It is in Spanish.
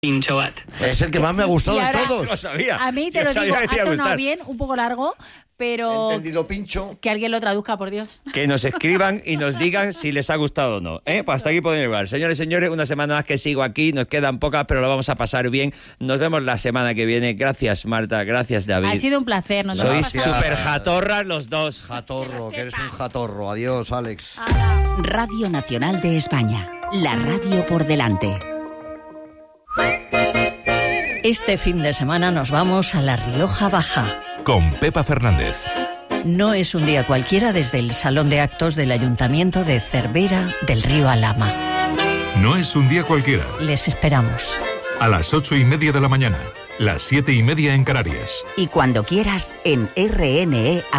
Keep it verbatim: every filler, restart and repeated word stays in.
Pinchoat. Es el que más me ha gustado de ahora, todos. Lo sabía. A mí te Yo lo sabía digo, que te ha iba a sonado gustar. bien, un poco largo, pero Entendido pincho. que alguien lo traduzca, por Dios. Que nos escriban y nos digan si les ha gustado o no. ¿eh? Pues hasta aquí podemos llegar. Señores y señores, una semana más que sigo aquí. Nos quedan pocas, pero lo vamos a pasar bien. Nos vemos la semana que viene. Gracias, Marta. Gracias, David. Ha sido un placer. Nos Sois hemos pasado. súper jatorras los dos. Jatorro, que eres un jatorro. Adiós, Alex. Radio Nacional de España. La radio por delante. Este fin de semana nos vamos a La Rioja Baja. Con Pepa Fernández. No es un día cualquiera desde el Salón de Actos del Ayuntamiento de Cervera del Río Alhama. No es un día cualquiera. Les esperamos. A las ocho y media de la mañana. Las siete y media en Canarias. Y cuando quieras en R N E